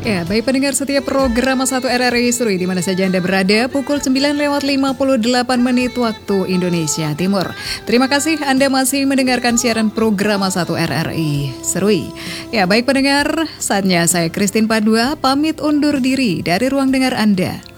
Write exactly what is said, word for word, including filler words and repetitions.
Ya, baik pendengar setiap program satu R R I Serui di mana saja Anda berada, pukul sembilan lewat lima puluh delapan menit waktu Indonesia Timur. Terima kasih Anda masih mendengarkan siaran program satu R R I Serui. Ya, baik pendengar, saatnya saya Christine Padua pamit undur diri dari ruang dengar Anda.